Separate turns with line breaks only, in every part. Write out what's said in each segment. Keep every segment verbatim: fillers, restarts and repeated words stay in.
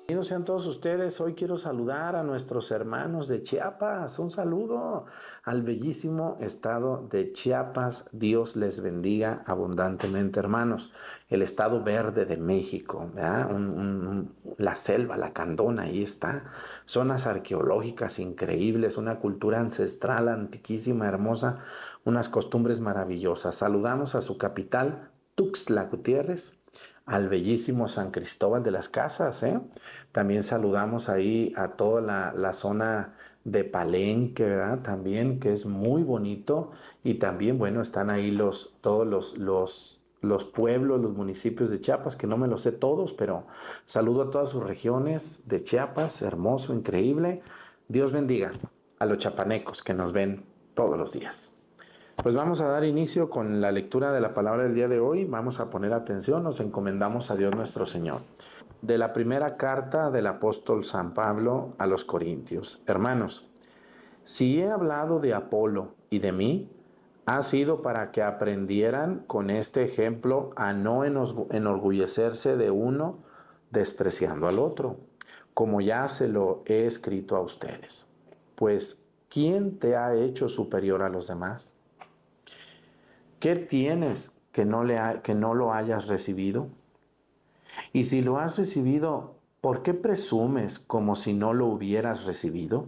Bienvenidos sean todos ustedes. Hoy quiero saludar a nuestros hermanos de Chiapas. Un saludo al bellísimo estado de Chiapas. Dios les bendiga abundantemente, hermanos. El estado verde de México, ¿verdad? Un, un, la selva, la Candona, ahí está. Zonas arqueológicas increíbles, una cultura ancestral antiquísima, hermosa, unas costumbres maravillosas. Saludamos a su capital, Tuxtla Gutiérrez, al bellísimo San Cristóbal de las Casas, ¿eh? También saludamos ahí a toda la, la zona de Palenque, ¿verdad? También, que es muy bonito. Y también, bueno, están ahí los, todos los, los, los pueblos, los municipios de Chiapas, que no me los sé todos, pero saludo a todas sus regiones de Chiapas, hermoso, increíble. Dios bendiga a los chapanecos que nos ven todos los días. Pues vamos a dar inicio con la lectura de la palabra del día de hoy. Vamos a poner atención, nos encomendamos a Dios nuestro Señor. De la primera carta del apóstol San Pablo a los Corintios. Hermanos, si he hablado de Apolo y de mí, ha sido para que aprendieran con este ejemplo a no enorgullecerse de uno despreciando al otro, como ya se lo he escrito a ustedes. Pues, ¿quién te ha hecho superior a los demás? ¿Qué tienes que no, le ha, que no lo hayas recibido? Y si lo has recibido, ¿por qué presumes como si no lo hubieras recibido?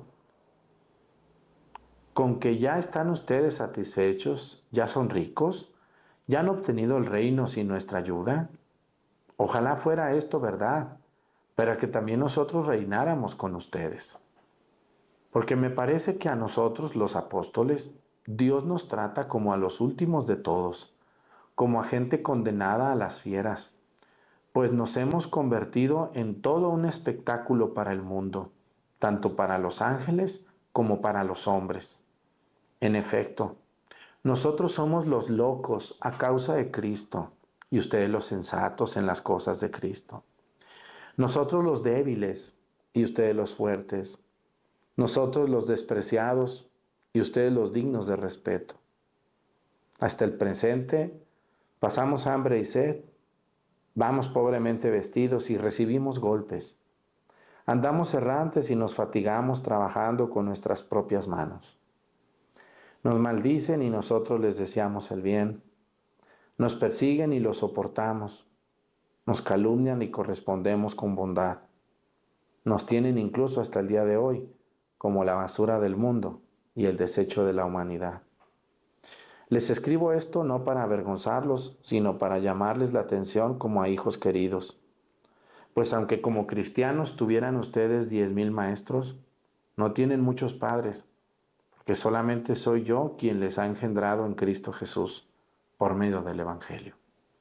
¿Con que ya están ustedes satisfechos? ¿Ya son ricos? ¿Ya han obtenido el reino sin nuestra ayuda? Ojalá fuera esto verdad, para que también nosotros reináramos con ustedes. Porque me parece que a nosotros, los apóstoles, Dios nos trata como a los últimos de todos, como a gente condenada a las fieras, pues nos hemos convertido en todo un espectáculo para el mundo, tanto para los ángeles como para los hombres. En efecto, nosotros somos los locos a causa de Cristo y ustedes los sensatos en las cosas de Cristo. Nosotros los débiles y ustedes los fuertes. Nosotros los despreciados y ustedes los dignos de respeto. Hasta el presente pasamos hambre y sed. Vamos pobremente vestidos y recibimos golpes. Andamos errantes y nos fatigamos trabajando con nuestras propias manos. Nos maldicen y nosotros les deseamos el bien. Nos persiguen y lo soportamos. Nos calumnian y correspondemos con bondad. Nos tienen incluso hasta el día de hoy como la basura del mundo y el desecho de la humanidad. Les escribo esto no para avergonzarlos, sino para llamarles la atención como a hijos queridos. Pues aunque como cristianos tuvieran ustedes diez mil maestros, no tienen muchos padres, porque solamente soy yo quien les ha engendrado en Cristo Jesús por medio del Evangelio.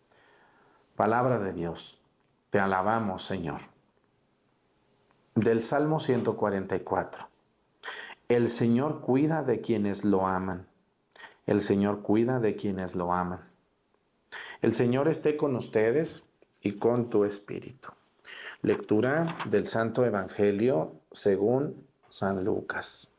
Palabra de Dios, te alabamos, Señor. Del Salmo ciento cuarenta y cuatro. El Señor cuida de quienes lo aman. El Señor cuida de quienes lo aman. El Señor esté con ustedes y con tu espíritu. Lectura del Santo Evangelio según San Lucas.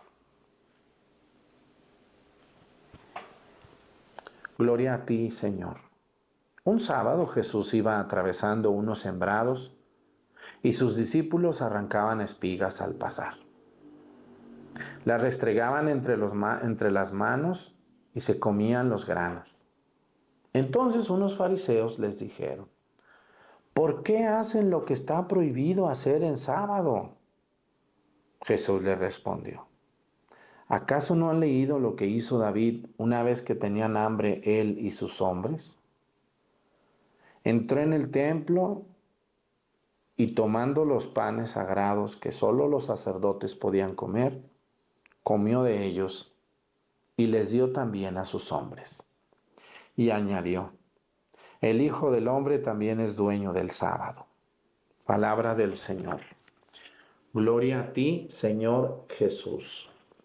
Gloria a ti, Señor. Un sábado Jesús iba atravesando unos sembrados y sus discípulos arrancaban espigas al pasar. Las restregaban entre, los ma- entre las manos y se comían los granos. Entonces unos fariseos les dijeron: ¿por qué hacen lo que está prohibido hacer en sábado? Jesús les respondió: ¿acaso no han leído lo que hizo David una vez que tenían hambre él y sus hombres? Entró en el templo y tomando los panes sagrados que solo los sacerdotes podían comer, comió de ellos y les dio también a sus hombres. Y añadió: el Hijo del Hombre también es dueño del sábado. Palabra del Señor. Gloria a ti, Señor Jesús.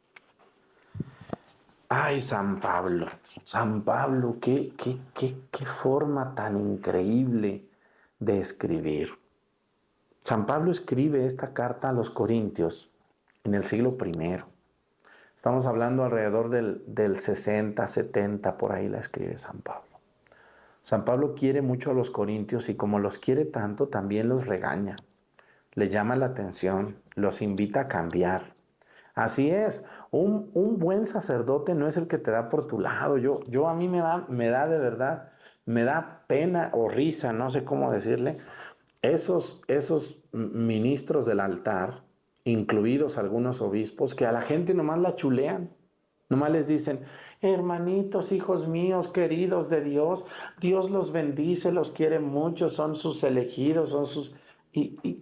Ay, San Pablo, San Pablo, qué, qué, qué, qué forma tan increíble de escribir. San Pablo escribe esta carta a los Corintios en el siglo primero. Estamos hablando alrededor del, del sesenta, setenta, por ahí la escribe San Pablo. San Pablo quiere mucho a los Corintios y como los quiere tanto, también los regaña. le llama la atención, los invita a cambiar. Así es, un, un buen sacerdote no es el que te da por tu lado. Yo, yo a mí me da, me da de verdad, me da pena o risa, no sé cómo decirle, esos, esos ministros del altar, incluidos algunos obispos, que a la gente nomás la chulean. Nomás les dicen, hermanitos, hijos míos, queridos de Dios, Dios los bendice, los quiere mucho, son sus elegidos, son sus... Y, y,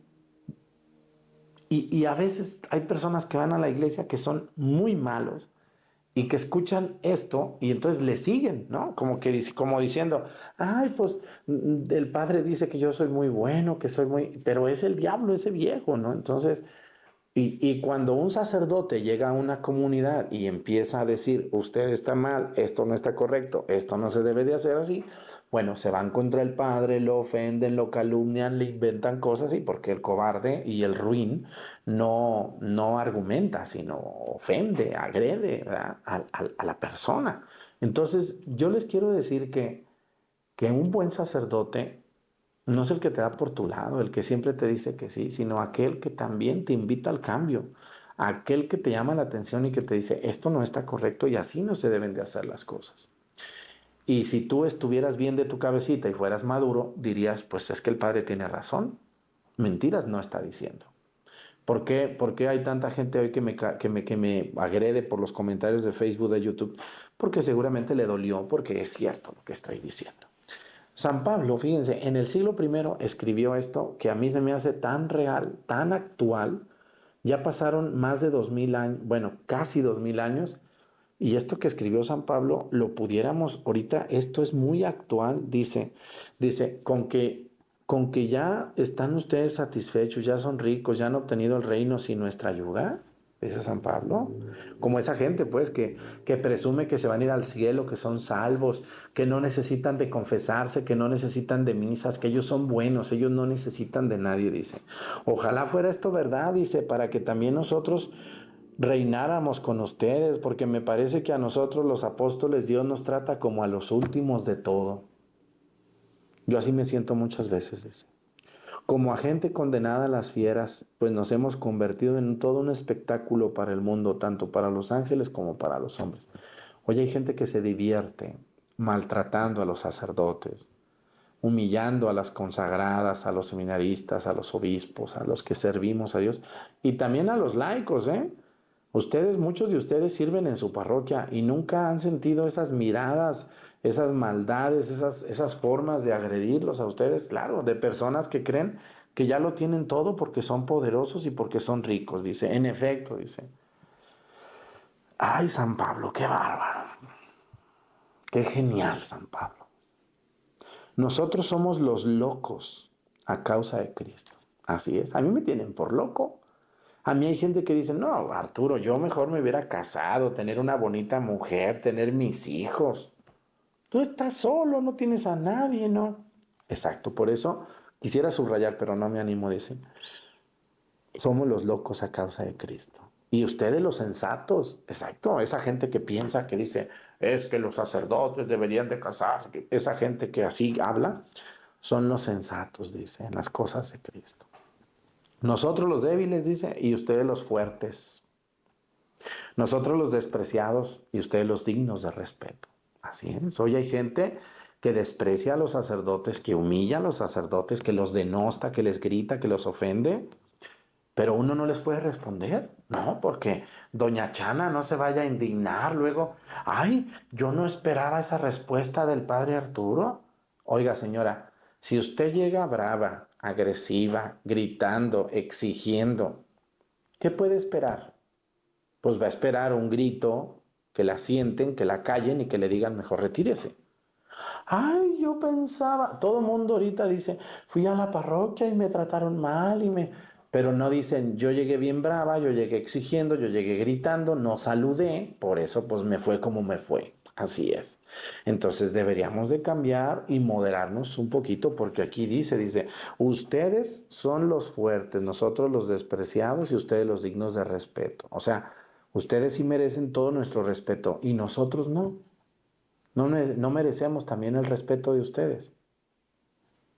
y, y a veces hay personas que van a la iglesia que son muy malos y que escuchan esto y entonces le siguen, ¿no? Como que como diciendo, ay, pues el padre dice que yo soy muy bueno, que soy muy, pero es el diablo ese viejo, ¿no? Entonces, y, y cuando un sacerdote llega a una comunidad y empieza a decir, usted está mal, esto no está correcto, esto no se debe de hacer así, bueno, se van contra el padre, lo ofenden, lo calumnian, le inventan cosas y porque el cobarde y el ruin no, no argumenta, sino ofende, agrede, ¿verdad? a, a, a la persona. Entonces, yo les quiero decir que, que un buen sacerdote no es el que te da por tu lado, el que siempre te dice que sí, sino aquel que también te invita al cambio, aquel que te llama la atención y que te dice, esto no está correcto y así no se deben de hacer las cosas. Y si tú estuvieras bien de tu cabecita y fueras maduro, dirías, pues es que el padre tiene razón, mentiras no está diciendo. ¿Por qué, por qué hay tanta gente hoy que me, que, me, que me agrede por los comentarios de Facebook, de YouTube? Porque seguramente le dolió, porque es cierto lo que estoy diciendo. San Pablo, fíjense, en el siglo primero escribió esto que a mí se me hace tan real, tan actual. Ya pasaron más de dos mil años, bueno, casi dos mil años, y esto que escribió San Pablo lo pudiéramos ahorita, esto es muy actual, dice, dice, con que, con que ya están ustedes satisfechos, ya son ricos, ya han obtenido el reino sin nuestra ayuda, dice San Pablo, como esa gente pues que, que presume que se van a ir al cielo, que son salvos, que no necesitan de confesarse, que no necesitan de misas, que ellos son buenos, ellos no necesitan de nadie, dice. Ojalá fuera esto verdad, dice, para que también nosotros reináramos con ustedes, porque me parece que a nosotros los apóstoles Dios nos trata como a los últimos de todo. Yo así me siento muchas veces, dice. Como a gente condenada a las fieras, pues nos hemos convertido en todo un espectáculo para el mundo, tanto para los ángeles como para los hombres. Oye, hay gente que se divierte maltratando a los sacerdotes, humillando a las consagradas, a los seminaristas, a los obispos, a los que servimos a Dios y también a los laicos, ¿eh? Ustedes, muchos de ustedes sirven en su parroquia y nunca han sentido esas miradas, esas maldades, esas, esas formas de agredirlos a ustedes, claro, de personas que creen que ya lo tienen todo porque son poderosos y porque son ricos, dice. En efecto, dice. Ay, San Pablo, qué bárbaro. Qué genial, San Pablo. Nosotros somos los locos a causa de Cristo. Así es. A mí me tienen por loco. A mí hay gente que dice, no, Arturo, yo mejor me hubiera casado, tener una bonita mujer, tener mis hijos. Tú estás solo, no tienes a nadie, ¿no? Exacto, por eso quisiera subrayar, pero no me animo, dice. Somos los locos a causa de Cristo. Y ustedes los sensatos, exacto, esa gente que piensa, que dice, es que los sacerdotes deberían de casarse, esa gente que así habla, son los sensatos, dice, en las cosas de Cristo. Nosotros los débiles, dice, y ustedes los fuertes. Nosotros los despreciados y ustedes los dignos de respeto. Así es. Hoy hay gente que desprecia a los sacerdotes, que humilla a los sacerdotes, que los denosta, que les grita, que los ofende. Pero uno no les puede responder, ¿no? Porque doña Chana no se vaya a indignar luego. Ay, yo no esperaba esa respuesta del padre Arturo. Oiga, señora, si usted llega brava, agresiva, gritando, exigiendo, ¿qué puede esperar? Pues va a esperar un grito, que la sienten, que la callen y que le digan mejor retírese. Ay, yo pensaba, todo el mundo ahorita dice, fui a la parroquia y me trataron mal y me... Pero no dicen, yo llegué bien brava, yo llegué exigiendo, yo llegué gritando, no saludé, por eso pues me fue como me fue. Así es. Entonces deberíamos de cambiar y moderarnos un poquito porque aquí dice, dice, ustedes son los fuertes, nosotros los despreciados y ustedes los dignos de respeto. O sea, ustedes sí merecen todo nuestro respeto y nosotros no. ¿No, no merecemos también el respeto de ustedes?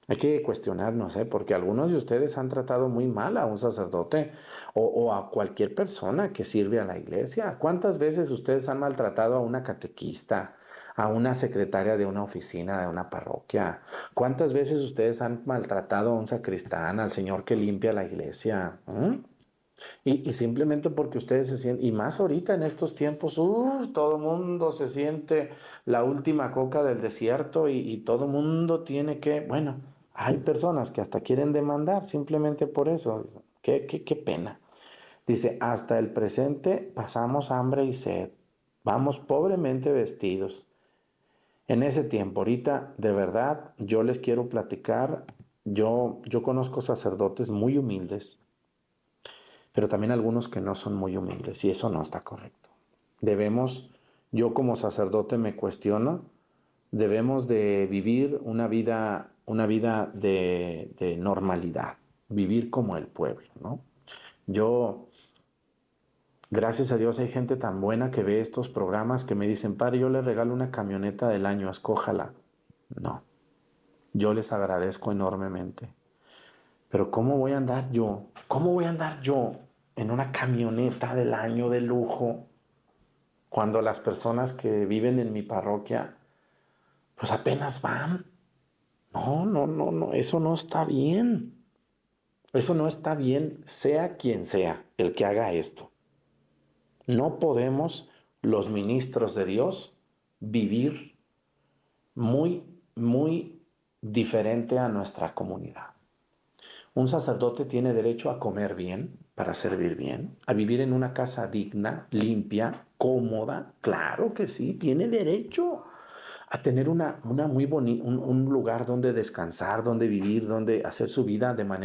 Hay que cuestionarnos, ¿eh? Porque algunos de ustedes han tratado muy mal a un sacerdote o, o a cualquier persona que sirve a la iglesia. ¿Cuántas veces ustedes han maltratado a una catequista, a una secretaria de una oficina, de una parroquia? ¿Cuántas veces ustedes han maltratado a un sacristán, al señor que limpia la iglesia? ¿Mm? Y, y simplemente porque ustedes se sienten, y más ahorita en estos tiempos, uh, todo mundo se siente la última coca del desierto y, y todo mundo tiene que, bueno, hay personas que hasta quieren demandar simplemente por eso. Qué, qué, qué pena. Dice, hasta el presente pasamos hambre y sed, vamos pobremente vestidos. En ese tiempo, ahorita, de verdad, yo les quiero platicar, yo, yo conozco sacerdotes muy humildes, pero también algunos que no son muy humildes y eso no está correcto. Debemos, yo como sacerdote me cuestiono, debemos de vivir una vida, una vida de, de normalidad, vivir como el pueblo, ¿no? Yo, gracias a Dios, hay gente tan buena que ve estos programas que me dicen, padre, yo le regalo una camioneta del año, escójala. No, yo les agradezco enormemente. Pero ¿cómo voy a andar yo? ¿Cómo voy a andar yo en una camioneta del año de lujo cuando las personas que viven en mi parroquia pues apenas van? No, no, no, no, eso no está bien. Eso no está bien, sea quien sea el que haga esto. No podemos los ministros de Dios vivir muy, muy diferente a nuestra comunidad. Un sacerdote tiene derecho a comer bien, para servir bien, a vivir en una casa digna, limpia, cómoda. Claro que sí, tiene derecho a tener una, una muy boni- un, un lugar donde descansar, donde vivir, donde hacer su vida de manera